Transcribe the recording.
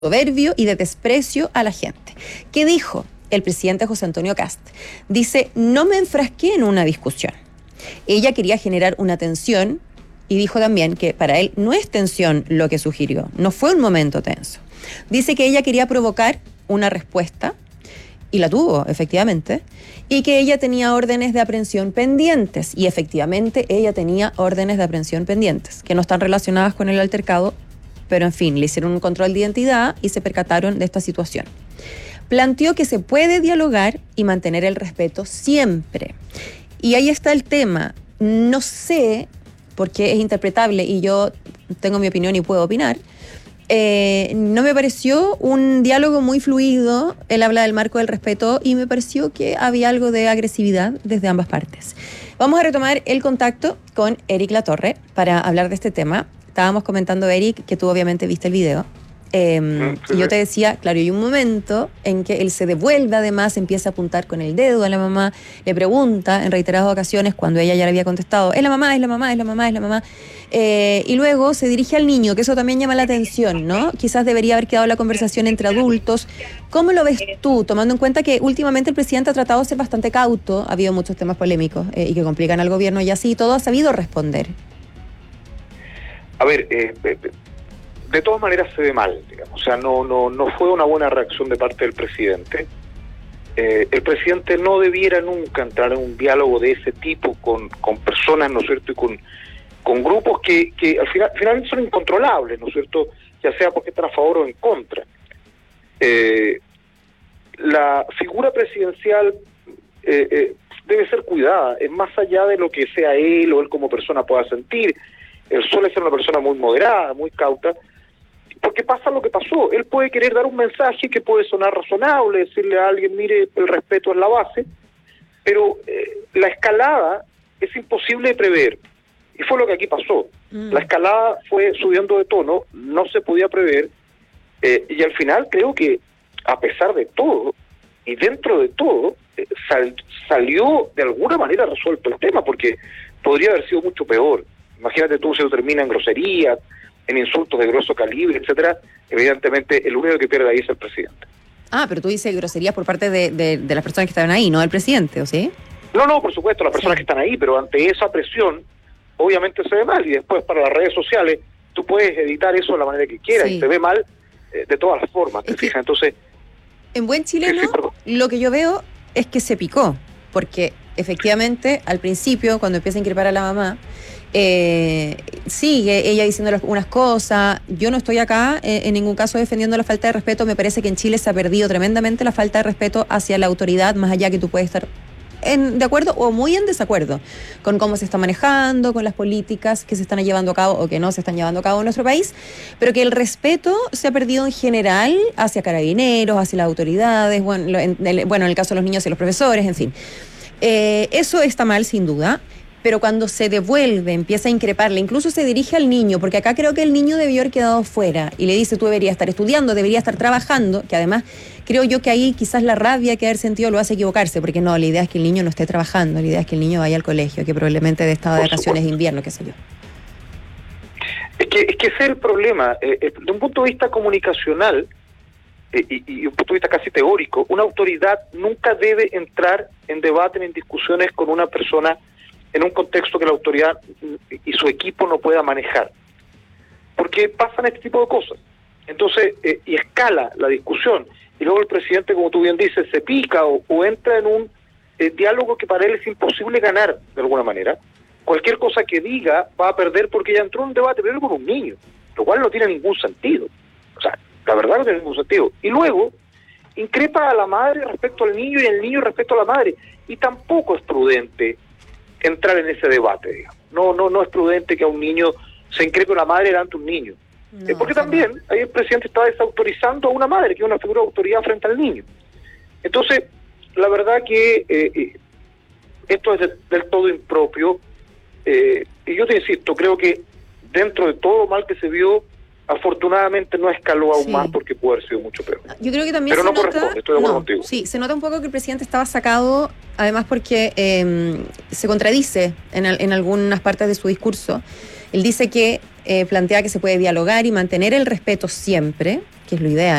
soberbio y de desprecio a la gente. ¿Qué dijo el presidente José Antonio Kast? Dice, no me enfrasqué en una discusión. Ella quería generar una tensión y dijo también que para él no es tensión lo que sugirió, no fue un momento tenso. Dice que ella quería provocar una respuesta y la tuvo, efectivamente, y que ella tenía órdenes de aprehensión pendientes, y efectivamente ella tenía órdenes de aprehensión pendientes, que no están relacionadas con el altercado, pero en fin, le hicieron un control de identidad y se percataron de esta situación. Planteó que se puede dialogar y mantener el respeto siempre. Y ahí está el tema. No sé, porque es interpretable y yo tengo mi opinión y puedo opinar, no me pareció un diálogo muy fluido. Él habla del marco del respeto y me pareció que había algo de agresividad desde ambas partes. Vamos a retomar el contacto con Eric Latorre para hablar de este tema. Estábamos comentando, Eric, que tú obviamente viste el video. Y yo te decía, claro, hay un momento en que él se devuelve, además empieza a apuntar con el dedo a la mamá, le pregunta en reiteradas ocasiones cuando ella ya le había contestado, es la mamá, es la mamá, es la mamá, es la mamá, y luego se dirige al niño, que eso también llama la atención, ¿no? Quizás debería haber quedado la conversación entre adultos. ¿Cómo lo ves tú, tomando en cuenta que últimamente el presidente ha tratado de ser bastante cauto, ha habido muchos temas polémicos y que complican al gobierno y así, todo ha sabido responder? A ver, de todas maneras se ve mal, digamos. O sea, no fue una buena reacción de parte del presidente. El presidente no debiera nunca entrar en un diálogo de ese tipo con personas, ¿no es cierto?, y con grupos que al final son incontrolables, ¿no es cierto?, ya sea porque están a favor o en contra. La figura presidencial debe ser cuidada, es más allá de lo que sea él o él como persona pueda sentir. Él suele ser una persona muy moderada, muy cauta, porque pasa lo que pasó. Él puede querer dar un mensaje que puede sonar razonable, decirle a alguien, mire, el respeto es la base, pero la escalada es imposible de prever. Y fue lo que aquí pasó. La escalada fue subiendo de tono, no se podía prever, y al final creo que, a pesar de todo, y dentro de todo, salió de alguna manera resuelto el tema, porque podría haber sido mucho peor. Imagínate tú, si termina en groserías, en insultos de grueso calibre, etcétera. Evidentemente, el único que pierde ahí es el presidente. Ah, pero tú dices groserías por parte de las personas que estaban ahí, no del presidente, ¿o sí? No, por supuesto, las personas que están ahí, pero ante esa presión, obviamente se ve mal. Y después, para las redes sociales, tú puedes editar eso de la manera que quieras, y se ve mal de todas las formas, ¿te fijas? Entonces, en buen chileno, lo que yo veo es que se picó, porque efectivamente, al principio, cuando empieza a increpar a la mamá, sigue ella diciendo unas cosas. Yo no estoy acá en ningún caso defendiendo la falta de respeto. Me parece que en Chile se ha perdido tremendamente la falta de respeto hacia la autoridad, más allá que tú puedes estar de acuerdo o muy en desacuerdo con cómo se está manejando, con las políticas que se están llevando a cabo o que no se están llevando a cabo en nuestro país, pero que el respeto se ha perdido en general hacia carabineros, hacia las autoridades, bueno, en el caso de los niños y los profesores, en fin. Eso está mal, sin duda. Pero cuando se devuelve, empieza a increparle, incluso se dirige al niño, porque acá creo que el niño debió haber quedado fuera, y le dice, tú deberías estar estudiando, deberías estar trabajando, que además creo yo que ahí quizás la rabia que haber sentido lo hace equivocarse, porque no, la idea es que el niño no esté trabajando, la idea es que el niño vaya al colegio, que probablemente de estado de vacaciones de invierno, qué sé yo. Es que ese es el problema. De un punto de vista comunicacional, y un punto de vista casi teórico, una autoridad nunca debe entrar en debate, en discusiones con una persona en un contexto que la autoridad y su equipo no pueda manejar, porque pasan este tipo de cosas. Entonces, y escala la discusión, y luego el presidente, como tú bien dices, se pica o entra en un diálogo que para él es imposible ganar de alguna manera. Cualquier cosa que diga va a perder, porque ya entró en un debate primero con un niño, lo cual no tiene ningún sentido. O sea, la verdad no tiene ningún sentido. Y luego increpa a la madre respecto al niño y el niño respecto a la madre, y tampoco es prudente entrar en ese debate, digamos. No es prudente que a un niño se increpe una madre delante de un niño. Porque también ahí el presidente está desautorizando a una madre, que es una figura de autoridad frente al niño. Entonces, la verdad que esto es del todo impropio, y yo te insisto, creo que dentro de todo lo mal que se vio, afortunadamente no escaló aún más, porque puede haber sido mucho peor. Yo creo que también pero no corresponde, estoy de acuerdo contigo. Sí, se nota un poco que el presidente estaba sacado, además porque se contradice en algunas partes de su discurso. Él dice que plantea que se puede dialogar y mantener el respeto siempre, que es lo ideal.